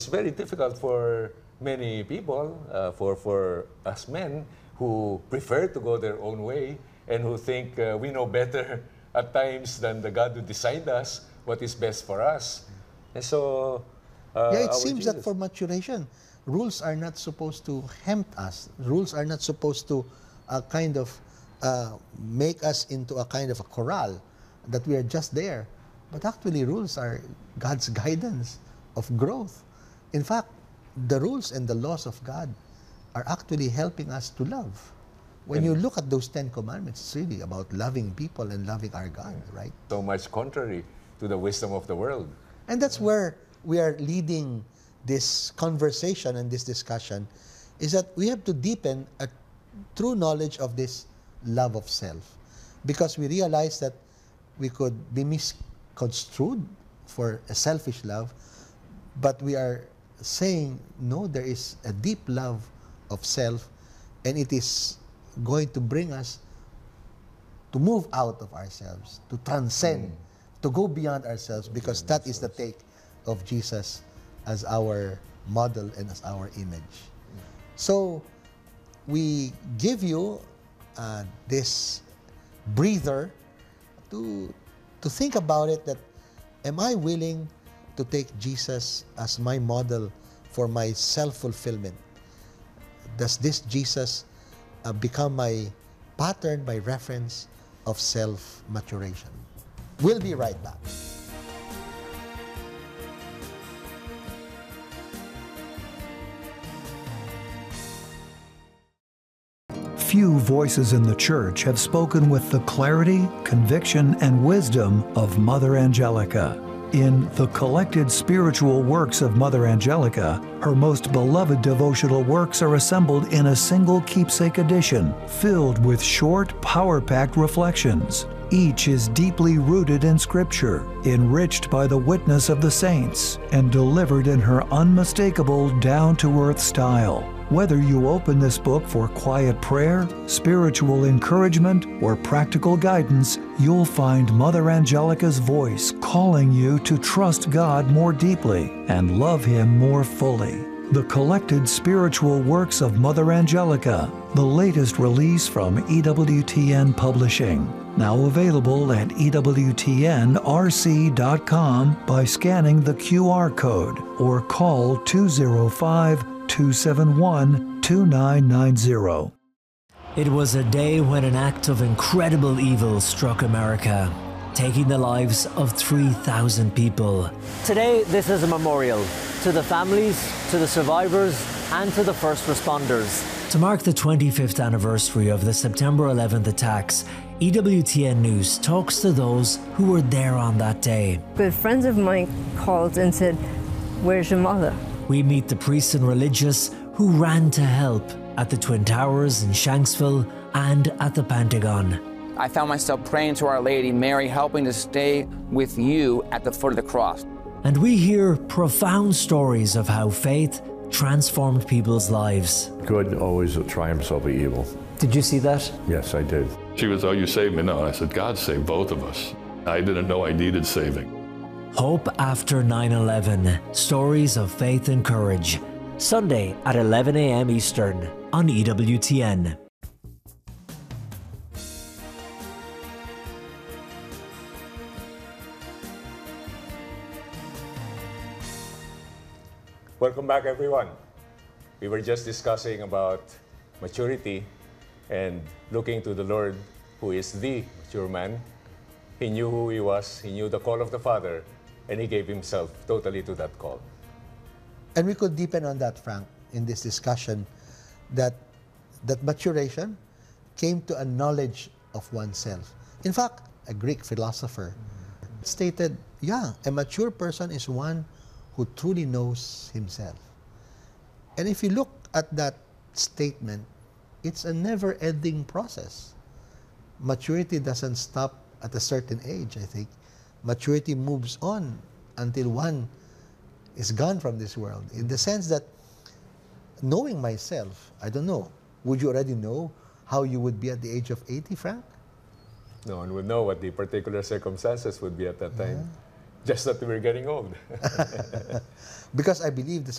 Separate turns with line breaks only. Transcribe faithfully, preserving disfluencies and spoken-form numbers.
It's very difficult for many people, uh, for, for us men, who prefer to go their own way and who think uh, we know better at times than the God who designed us what is best for us. And so, uh,
yeah, it
our
seems
Jesus,
that for maturation, rules are not supposed to tempt us. Rules are not supposed to uh, kind of uh, make us into a kind of a corral that we are just there. But actually, rules are God's guidance of growth. In fact, the rules and the laws of God are actually helping us to love. When
and
you look at those Ten Commandments, it's really about loving people and loving our God, right?
so much contrary to the wisdom of the world.
And that's where we are leading this conversation and this discussion, is that we have to deepen a true knowledge of this love of self, because we realize that we could be misconstrued for a selfish love, but we are saying, no, there is a deep love of self, and it is going to bring us to move out of ourselves, to transcend, mm. to go beyond ourselves, because that is the take of Jesus as our model and as our image. Mm. So we give you uh, this breather to, to think about it, that am I willing to take Jesus as my model for my self-fulfillment? Does this Jesus uh, become my pattern, my reference of self-maturation? We'll be right back.
Few voices in the Church have spoken with the clarity, conviction, and wisdom of Mother Angelica. In the collected spiritual works of Mother Angelica, her most beloved devotional works are assembled in a single keepsake edition, filled with short, power-packed reflections. Each is deeply rooted in Scripture, enriched by the witness of the saints, and delivered in her unmistakable, down-to-earth style. Whether you open this book for quiet prayer, spiritual encouragement, or practical guidance, you'll find Mother Angelica's voice calling you to trust God more deeply and love Him more fully. The collected spiritual works of Mother Angelica, the latest release from E W T N Publishing. Now available at E W T N R C dot com by scanning the Q R code or call two oh five, two seven one, two nine nine zero.
It was a day when an act of incredible evil struck America, taking the lives of three thousand people. Today, this is a memorial to the families, to the survivors, and to the first responders. To mark the twenty-fifth anniversary of the September eleventh attacks, E W T N News talks to those who were there on that day.
Good friends of mine called and said, "Where's your mother?"
We meet the priests and religious who ran to help at the Twin Towers in Shanksville and at the Pentagon.
I found myself praying to Our Lady, Mary, helping to stay with you at the foot of the cross.
And we hear profound stories of how faith transformed people's lives.
Good always triumphs over evil.
Did you see that?
Yes, I did.
She was, "Oh, you saved me." No, I said, "God saved both of us." I didn't know I needed saving.
Hope After nine eleven, Stories of Faith and Courage. Sunday at eleven a m Eastern on E W T N.
Welcome back, everyone. We were just discussing about maturity and looking to the Lord, who is the mature man. He knew who he was, he knew the call of the Father, and he gave himself totally to that call.
And we could deepen on that, Frank, in this discussion, that, that maturation came to a knowledge of oneself. In fact, a Greek philosopher stated, yeah, a mature person is one who truly knows himself. And if you look at that statement, it's a never-ending process. Maturity doesn't stop at a certain age, I think. Maturity moves on until one is gone from this world. In the sense that knowing myself, I don't know, would you already know how you would be at the age of eighty, Frank?
No one would know what the particular circumstances would be at that time. Yeah. Just that we were getting old.
Because I believe the